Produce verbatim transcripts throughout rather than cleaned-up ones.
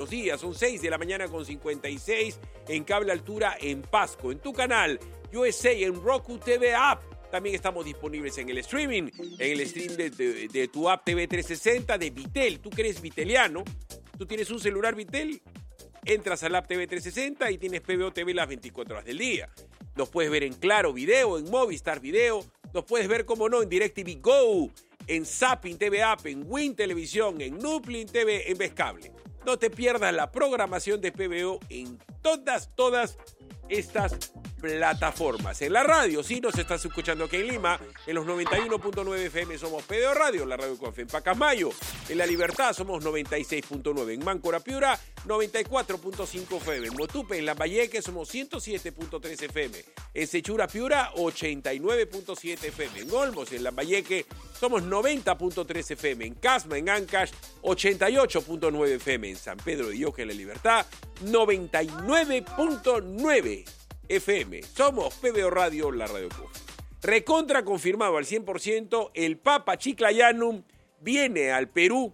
buenos días. Son seis de la mañana con cincuenta y seis en cable altura en Pasco. En tu canal U S A en Roku T V App. También estamos disponibles en el streaming, en el stream de, de, de tu app T V trescientos sesenta de Vitel. Tú que eres viteliano, tú tienes un celular Vitel, entras al app T V trescientos sesenta y tienes P B O T V las veinticuatro horas del día. Nos puedes ver en Claro Video, en Movistar Video, nos puedes ver, como no, en DirecTV Go, en Zapping T V App, en Win Televisión, en Nuplin T V, en Vescable. No te pierdas la programación de P B O en todas, todas estas plataformas. En la radio, sí, nos estás escuchando aquí en Lima, en los noventa y uno punto nueve F M somos P B O Radio, la radio con fe. En Pacasmayo, en La Libertad, somos noventa y seis punto nueve. En Máncora Piura, noventa y cuatro punto cinco F M. En Motupe, en Lambayeque, somos ciento siete punto tres F M. En Sechura Piura, ochenta y nueve punto siete F M. En Olmos, en Lambayeque, somos noventa punto tres F M. En Casma, en Ancash, ochenta y ocho punto nueve F M. En San Pedro de Ioca, en La Libertad, noventa y nueve punto nueve F M. Somos P B O Radio, la radio con fe. Recontra confirmado al cien por ciento, el Papa Chiclayanum viene al Perú.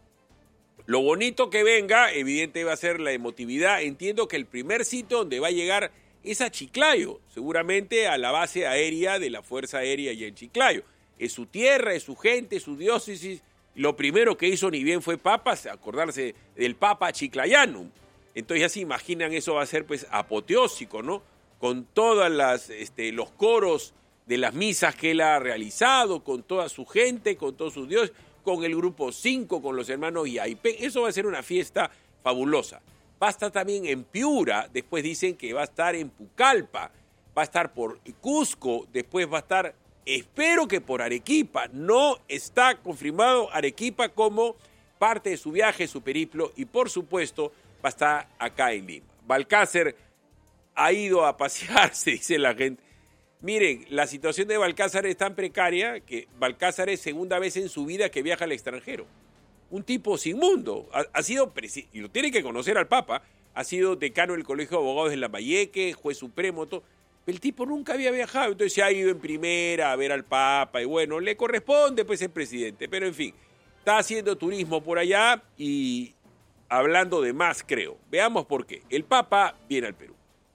Lo bonito que venga, evidente va a ser la emotividad. Entiendo que el primer sitio donde va a llegar es a Chiclayo, seguramente a la base aérea de la Fuerza Aérea y en Chiclayo. Es su tierra, es su gente, es su diócesis. Lo primero que hizo ni bien fue Papa, acordarse del Papa Chiclayanum. Entonces ya se imaginan, eso va a ser pues apoteósico, ¿no? Con todas las este, los coros de las misas que él ha realizado, con toda su gente, con todos sus dioses, con el grupo cinco, con los hermanos Yaipé. Eso va a ser una fiesta fabulosa. Va a estar también en Piura, después dicen que va a estar en Pucallpa, va a estar por Cusco, después va a estar, espero que por Arequipa. No está confirmado Arequipa como parte de su viaje, su periplo, y por supuesto va a estar acá en Lima. Balcácer ha ido a pasearse, dice la gente. Miren, la situación de Balcázar es tan precaria que Balcázar es segunda vez en su vida que viaja al extranjero. Un tipo sin mundo. Ha, ha sido, y lo tiene que conocer al Papa, ha sido decano del Colegio de Abogados de Lambayeque, juez supremo, todo. El tipo nunca había viajado, entonces se ha ido en primera a ver al Papa, y bueno, le corresponde pues ser presidente. Pero en fin, está haciendo turismo por allá y hablando de más, creo. Veamos por qué. El Papa viene al Perú.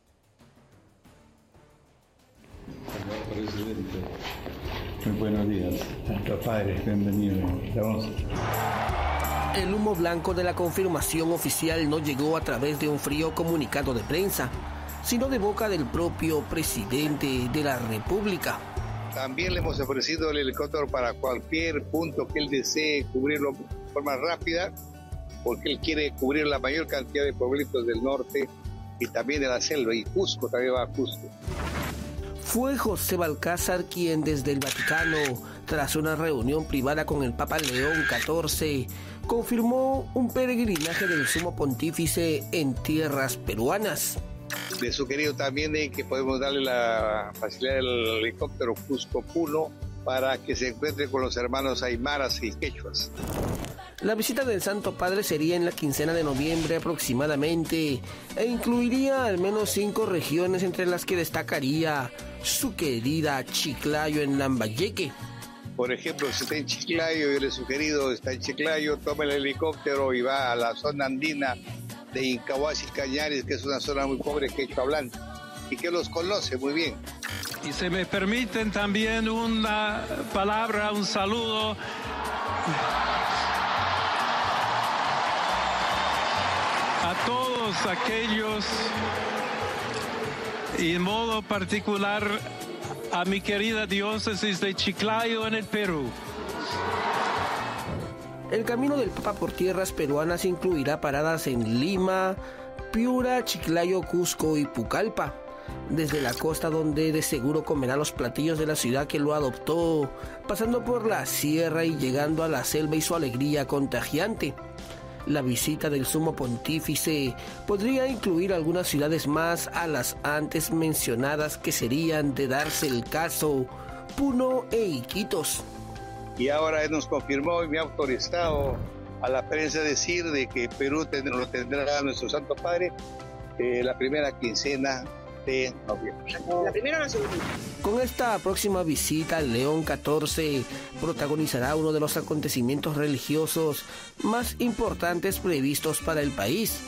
Señor presidente, muy buenos días. Santo Padre, bienvenido. Vamos. El humo blanco de la confirmación oficial no llegó a través de un frío comunicado de prensa, sino de boca del propio presidente de la República. También le hemos ofrecido el helicóptero para cualquier punto que él desee cubrirlo de forma rápida, porque él quiere cubrir la mayor cantidad de pueblitos del norte y también de la selva, y Cusco también va a Cusco. Fue José Balcázar quien desde el Vaticano, tras una reunión privada con el Papa León catorce, confirmó un peregrinaje del Sumo Pontífice en tierras peruanas. Le sugerido también de que podemos darle la facilidad del helicóptero Cusco Puno para que se encuentre con los hermanos aymaras y quechuas. La visita del Santo Padre sería en la quincena de noviembre aproximadamente e incluiría al menos cinco regiones, entre las que destacaría su querida Chiclayo en Lambayeque. Por ejemplo, si está en Chiclayo, yo le he sugerido, está en Chiclayo, toma el helicóptero y va a la zona andina de Incahuasi y Cañares, que es una zona muy pobre quechua hablante y que los conoce muy bien. Y se me permiten también una palabra, un saludo a todos aquellos, y en modo particular a mi querida diócesis de Chiclayo en el Perú. El camino del Papa por tierras peruanas incluirá paradas en Lima, Piura, Chiclayo, Cusco y Pucallpa. Desde la costa, donde de seguro comerá los platillos de la ciudad que lo adoptó, pasando por la sierra y llegando a la selva y su alegría contagiante. La visita del Sumo Pontífice podría incluir algunas ciudades más a las antes mencionadas, que serían, de darse el caso, Puno e Iquitos. Y ahora nos confirmó y me ha autorizado a la prensa decir de que Perú tendrá, lo tendrá nuestro Santo Padre eh, la primera quincena de noviembre. La primera o la segunda. Con esta próxima visita, León catorce protagonizará uno de los acontecimientos religiosos más importantes previstos para el país,